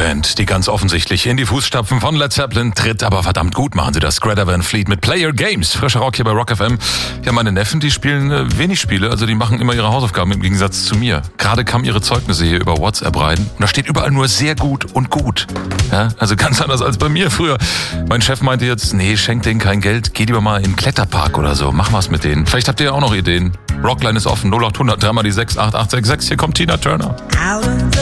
Band, die ganz offensichtlich in die Fußstapfen von Led Zeppelin tritt, aber verdammt gut machen sie das. Greta Van Fleet mit Play Your Games. Frischer Rock hier bei Rock FM. Ja, meine Neffen, die spielen wenig Spiele, also die machen immer ihre Hausaufgaben im Gegensatz zu mir. Gerade kamen ihre Zeugnisse hier über WhatsApp rein und da steht überall nur sehr gut und gut. Ja, also ganz anders als bei mir früher. Mein Chef meinte jetzt, nee, schenk denen kein Geld, geh lieber mal in den Kletterpark oder so, mach was mit denen. Vielleicht habt ihr ja auch noch Ideen. Rockline ist offen, 0800 3 mal die 6 8866. Hier kommt Tina Turner.